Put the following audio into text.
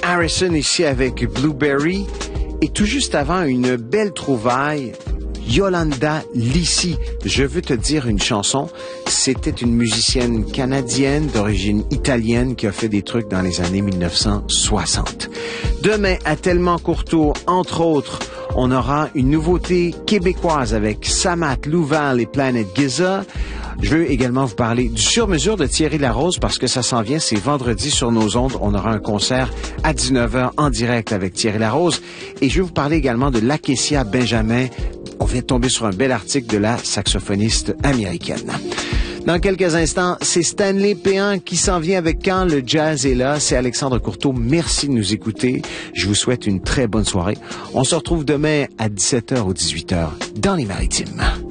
Harrison ici avec Blueberry. Et tout juste avant, une belle trouvaille, Yolanda Lissi. Je veux te dire une chanson. C'était une musicienne canadienne d'origine italienne qui a fait des trucs dans les années 1960. Demain, à Tellement Courteau, entre autres, on aura une nouveauté québécoise avec Samat, Louval et Planet Giza. Je veux également vous parler du sur-mesure de Thierry Larose parce que ça s'en vient, c'est vendredi sur nos ondes. On aura un concert à 19h en direct avec Thierry Larose. Et je vais vous parler également de Lakecia Benjamin. On vient de tomber sur un bel article de la saxophoniste américaine. Dans quelques instants, c'est Stanley Péan qui s'en vient avec Quand le jazz est là. C'est Alexandre Courteau. Merci de nous écouter. Je vous souhaite une très bonne soirée. On se retrouve demain à 17h ou 18h dans les Maritimes.